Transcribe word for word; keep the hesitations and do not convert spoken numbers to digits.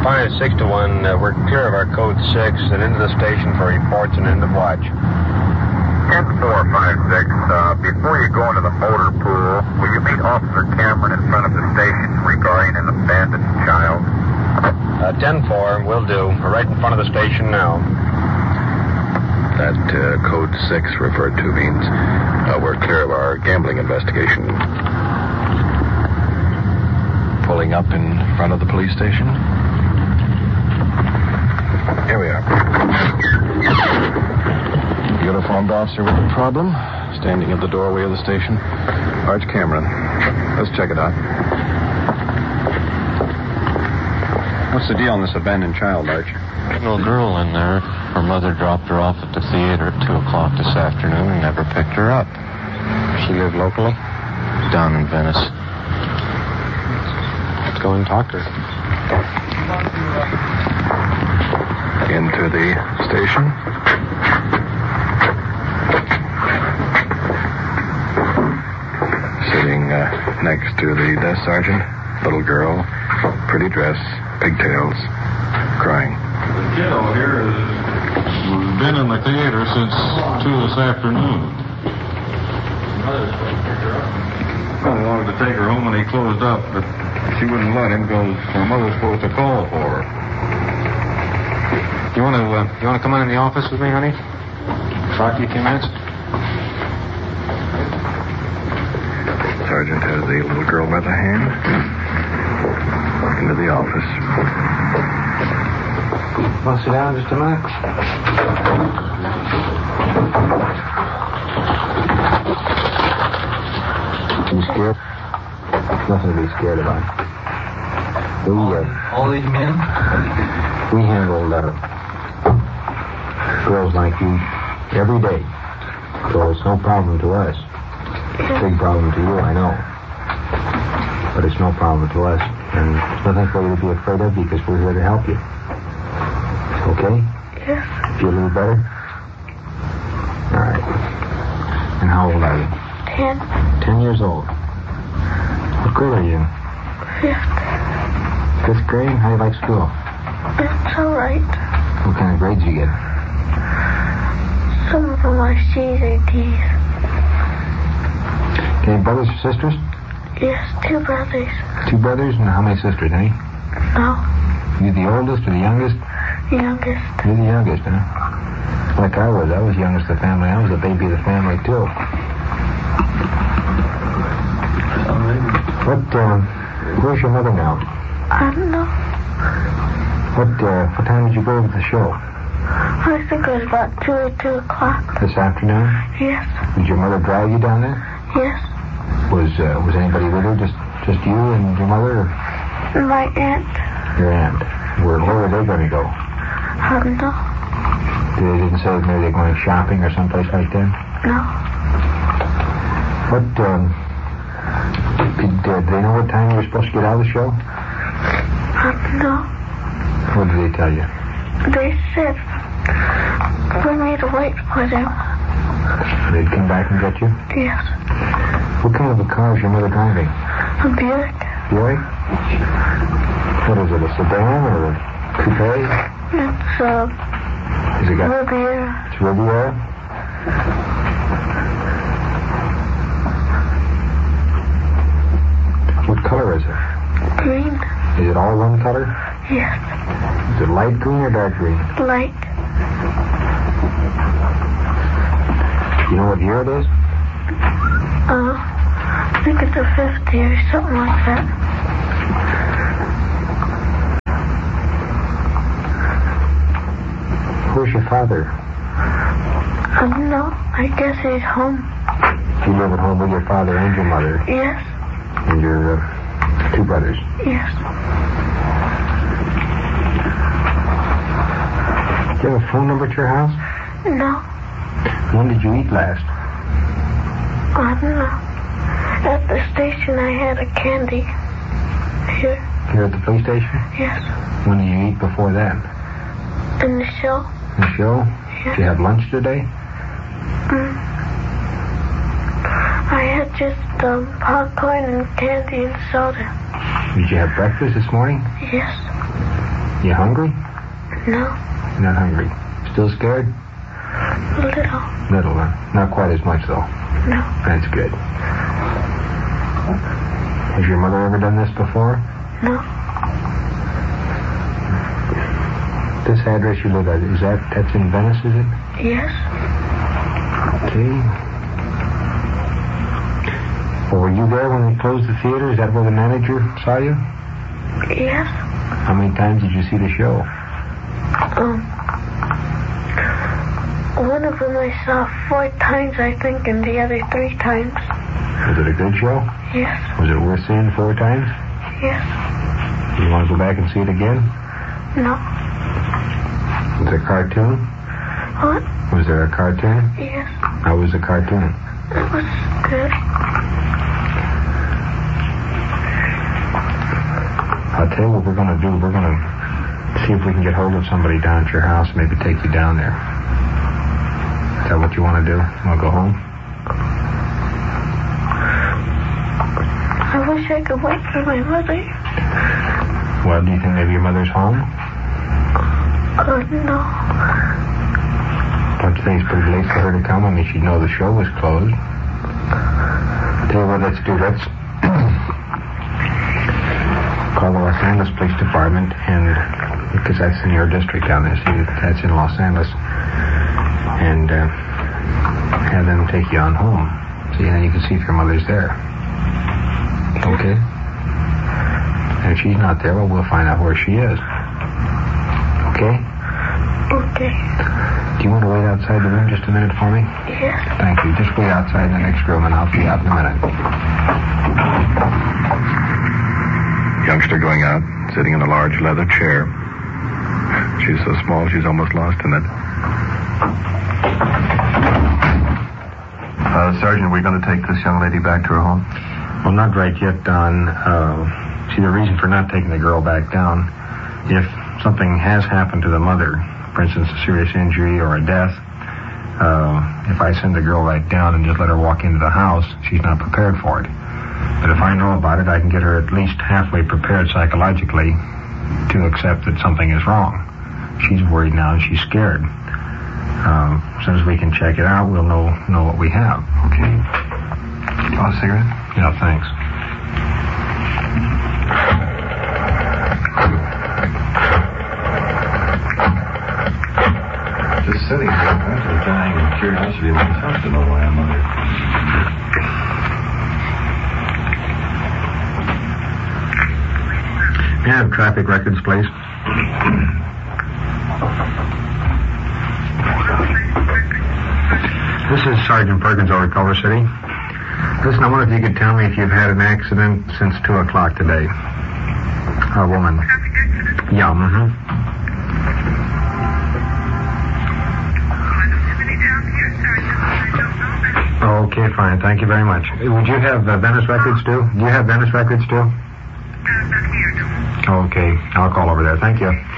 Fine, six to one. Uh, we're clear of our code six and into the station for reports and end of watch. ten four five six, uh, before you go into the motor pool, will you meet Officer Cameron in front of the station regarding an abandoned child? Uh, ten four, will do. We're right in front of the station now. That uh, code six referred to means uh, we're clear of our gambling investigation. Pulling up in front of the police station. Here we are. Uniformed officer with a problem, standing at the doorway of the station. Arch Cameron. Let's check it out. What's the deal on this abandoned child, Arch? Little girl in there. Her mother dropped her off at the theater at two o'clock this afternoon and never picked her up. She lived locally? Down in Venice. Let's go and talk to her. Into the station. Sitting uh, next to the desk sergeant, little girl, pretty dress, pigtails, crying. The kiddo here has been in the theater since two this afternoon. Well, he wanted to take her home when he closed up, but she wouldn't let him because her mother's supposed to call for her. You want to uh, you want to come on in the office with me, honey? Talk to you a few minutes? Sergeant has the little girl by the hand. Into the office. Want to sit down just a minute? You scared? Nothing to be scared about. We, uh, All these men? we handled uh, girls like you every day. So it's no problem to us. Big problem to you, I know. But it's no problem to us. And there's nothing for you to be afraid of because we're here to help you. Okay? Yes. Feel a little better? All right. And how old are you? Ten. Ten years old. What grade are you in? Fifth. Fifth grade? How do you like school? It's all right. What kind of grades do you get? Some of them are C's or D's. Any brothers or sisters? Yes, two brothers. Two brothers? And how many sisters, eh? No, You the oldest or the youngest? the youngest. You're the youngest, huh? Like I was. I was youngest of the family. I was the baby of the family, too. What, um, where's your mother now? I don't know. What, uh, what time did you go to the show? I think it was about two or two o'clock. This afternoon? Yes, Did your mother drive you down there? yes. Was, uh, was anybody with her? Just, just you and your mother? Or My aunt. your aunt? Where, where were they going to go? I don't know. They didn't say maybe they're going shopping or someplace like that? No. What, um, did, uh, did they know what time you were supposed to get out of the show? I don't know. What did they tell you? They said for me to wait for them. They'd come back and get you? Yes. What kind of a car is your mother driving? A Buick. Buick? What is it, a sedan or a coupe? It's a Has it got... Riviera. It's Riviera? What color is it? Green. Is it all one color? Yes. Is it light green or dark green? Light. You know what year it is? Uh, I think it's a fifty or something like that. Where's your father? I don't know. I guess he's home. You live at home with your father and your mother Yes. and your uh, two brothers. Yes. Do you have a phone number at your house? No. When did you eat last? I don't know. At the station I had a candy. Here. Here at the police station? Yes. When did you eat before that? In the show. The show? Yes. Did you have lunch today? Mm. I had just um, popcorn and candy and soda. Did you have breakfast this morning? Yes. You hungry? No. You're not hungry. Still scared? Little. Little, huh? Not quite as much, though. No. That's good. Has your mother ever done this before? No. This address you live at, is that, that's in Venice, is it? Yes. Okay. Well, were you there when they closed the theater? Is that where the manager saw you? Yes. How many times did you see the show? Um, one of them I saw four times, I think, and the other three times. Was it a good show? Yes. Was it worth seeing four times? Yes. You want to go back and see it again? No. Was it a cartoon? What? Was there a cartoon? Yes. How was the cartoon? It was good. I'll tell you what we're going to do. We're going to see if we can get hold of somebody down at your house, maybe take you down there. Is that what you want to do? You want to go home? I wish I could wait for my mother. Well, do you think maybe your mother's home? Oh, no. Don't you think it's pretty late for her to come? I mean, she'd know the show was closed. I'll tell you what, let's do. Let's call the Los Angeles Police Department, and because that's in your district down there, see, that's in Los Angeles, and uh, have them take you on home. See, and then you can see if your mother's there. Okay? And if she's not there, well, we'll find out where she is. Okay? Okay. Do you want to wait outside the room just a minute for me? Yes. Thank you. Just wait outside in the next room, and I'll be out in a minute. Youngster going out, sitting in a large leather chair. She's so small, she's almost lost in it. Uh, Sergeant, we're going to take this young lady back to her home? Well, not right yet, Don. Uh, see, the reason for not taking the girl back down, if something has happened to the mother, for instance, a serious injury or a death, uh, if I send the girl right down and just let her walk into the house, she's not prepared for it. But if I know about it, I can get her at least halfway prepared psychologically to accept that something is wrong. She's worried now and she's scared. Uh, as soon as we can check it out, we'll know know what we have. Okay. You want a cigarette? Yeah, thanks. Just sitting here, I'm dying of curiosity myself to know why I'm mother. May I have traffic records, please? This is Sergeant Perkins over at Culver City. Listen, I wonder if you could tell me if you've had an accident since two o'clock today. A woman. Yeah, mm-hmm. Okay, fine. Thank you very much. Would you have uh, Venice records, too? Do you have Venice records, too? Okay, I'll call over there. Thank you.